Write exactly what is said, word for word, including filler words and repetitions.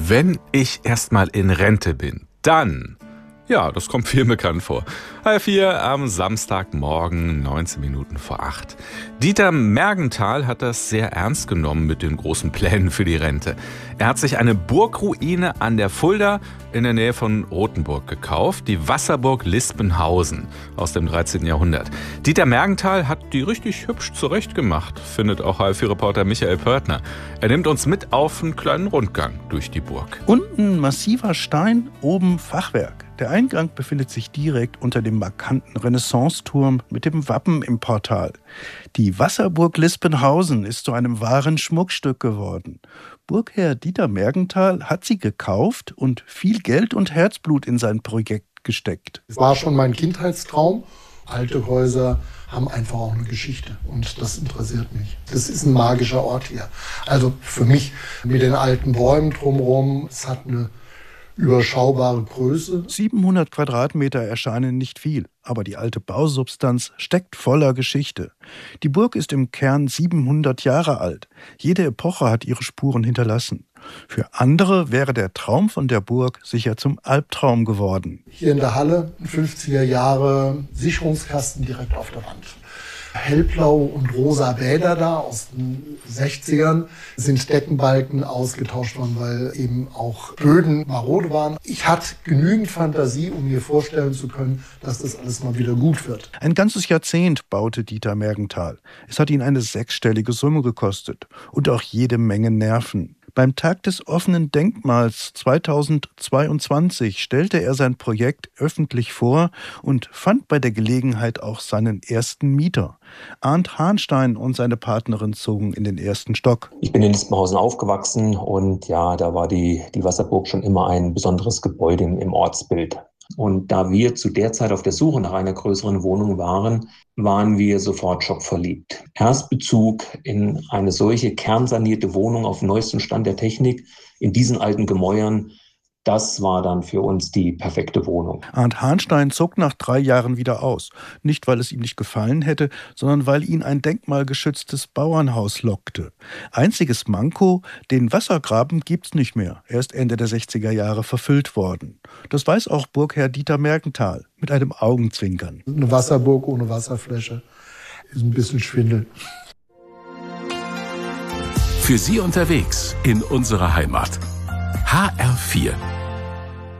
Wenn ich erstmal in Rente bin, dann, ja, das kommt vielen bekannt vor. Halb vier am Samstagmorgen, neunzehn Minuten vor acht. Dieter Mergenthal hat das sehr ernst genommen mit den großen Plänen für die Rente. Er hat sich eine Burgruine an der Fulda in der Nähe von Rothenburg gekauft, die Wasserburg Lispenhausen aus dem dreizehnten Jahrhundert. Dieter Mergenthal hat die richtig hübsch zurechtgemacht, findet auch halb vier Reporter Michael Pörtner. Er nimmt uns mit auf einen kleinen Rundgang durch die Burg. Unten massiver Stein, oben Fachwerk. Der Eingang befindet sich direkt unter dem markanten Renaissanceturm mit dem Wappen im Portal. Die Wasserburg Lispenhausen ist zu einem wahren Schmuckstück geworden. Burgherr Dieter Mergenthal hat sie gekauft und viel Geld und Herzblut in sein Projekt gesteckt. Es war schon mein Kindheitstraum. Alte Häuser haben einfach auch eine Geschichte und das interessiert mich. Das ist ein magischer Ort hier. Also für mich mit den alten Bäumen drumherum, es hat eine überschaubare Größe. siebenhundert Quadratmeter erscheinen nicht viel, aber die alte Bausubstanz steckt voller Geschichte. Die Burg ist im Kern siebenhundert Jahre alt. Jede Epoche hat ihre Spuren hinterlassen. Für andere wäre der Traum von der Burg sicher zum Albtraum geworden. Hier in der Halle, fünfziger Jahre, Sicherungskasten direkt auf der Wand. Hellblau und rosa Bäder da aus den sechzigern sind Deckenbalken ausgetauscht worden, weil eben auch Böden marode waren. Ich hatte genügend Fantasie, um mir vorstellen zu können, dass das alles mal wieder gut wird. Ein ganzes Jahrzehnt baute Dieter Mergenthal. Es hat ihn eine sechsstellige Summe gekostet und auch jede Menge Nerven. Beim Tag des offenen Denkmals zweitausendzweiundzwanzig stellte er sein Projekt öffentlich vor und fand bei der Gelegenheit auch seinen ersten Mieter. Arndt Hahnstein und seine Partnerin zogen in den ersten Stock. Ich bin in Lispenhausen aufgewachsen und ja, da war die, die Wasserburg schon immer ein besonderes Gebäude im, im Ortsbild. Und da wir zu der Zeit auf der Suche nach einer größeren Wohnung waren, waren wir sofort schockverliebt. Erstbezug in eine solche kernsanierte Wohnung auf neuestem Stand der Technik in diesen alten Gemäuern, das war dann für uns die perfekte Wohnung. Arndt Hahnstein zog nach drei Jahren wieder aus. Nicht, weil es ihm nicht gefallen hätte, sondern weil ihn ein denkmalgeschütztes Bauernhaus lockte. Einziges Manko, den Wassergraben gibt's nicht mehr. Er ist Ende der sechziger Jahre verfüllt worden. Das weiß auch Burgherr Dieter Mergenthal mit einem Augenzwinkern. Eine Wasserburg ohne Wasserfläche ist ein bisschen Schwindel. Für Sie unterwegs in unserer Heimat. H R vier